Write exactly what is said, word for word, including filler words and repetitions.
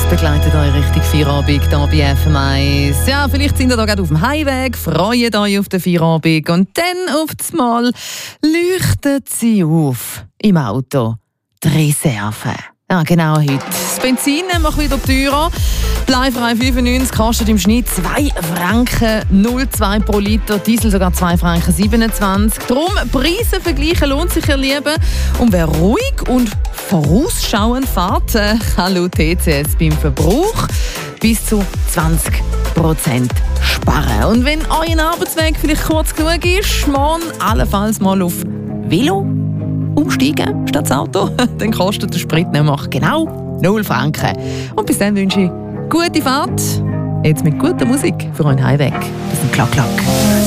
begleitet euch richtig Feierabend hier bei F M eins. Ja, vielleicht sind ihr da gerade auf dem Heimweg, freut euch auf den Feierabend und dann auf das Mal leuchtet sie auf im Auto. Die Reserve. Ja, genau heute. Das Benzin macht wieder teurer. Bleifrei fünfundneunzig kostet im Schnitt zwei Franken null Komma zwei pro Liter, Diesel sogar zwei Franken siebenundzwanzig. Darum, Preise vergleichen lohnt sich, ihr Lieben. Und wer ruhig und vorausschauend fährt, äh, kann laut T C S beim Verbrauch bis zu zwanzig Prozent sparen. Und wenn euer Arbeitsweg vielleicht kurz genug ist, morgen allenfalls mal auf Velo umsteigen statt das Auto, dann kostet der Sprit nämlich genau null Franken. Und bis dann wünsche ich gute Fahrt. Jetzt mit guter Musik für euren Heimweg. Bis zum Klack, Klack.